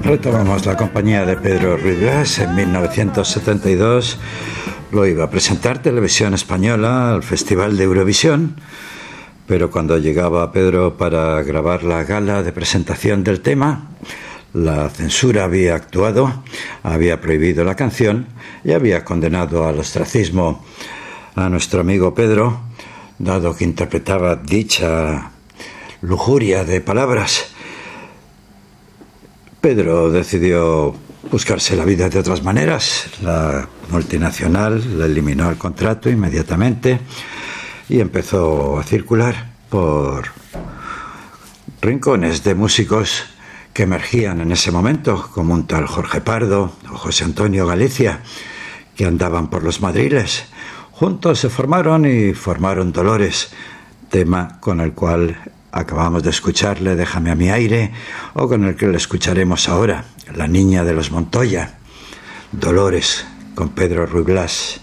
Retomamos la compañía de Pedro Ruiz Blas. En 1972 lo iba a presentar Televisión Española al Festival de Eurovisión, pero cuando llegaba Pedro para grabar la gala de presentación del tema, la censura había actuado, había prohibido la canción y había condenado al ostracismo a nuestro amigo Pedro, dado que interpretaba dicha lujuria de palabras. Pedro decidió buscarse la vida de otras maneras. La multinacional le eliminó el contrato inmediatamente y empezó a circular por rincones de músicos que emergían en ese momento, como un tal Jorge Pardo o José Antonio Galicia, que andaban por los madriles. Juntos se formaron y formaron Dolores, tema con el cual acabamos de escucharle Déjame a mi aire, o con el que le escucharemos ahora, La niña de los Montoya, Dolores, con Pedro Ruiz Blas.